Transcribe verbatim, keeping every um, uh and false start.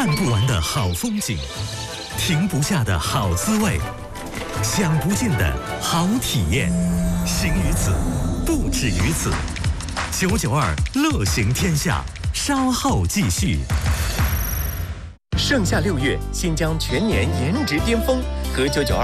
看不完的好风景，停不下的好滋味，享不尽的好体验。行于此，不止于此。九九二乐行天下，稍后继续。 盛夏六月，新疆全年颜值巅峰，和九九二。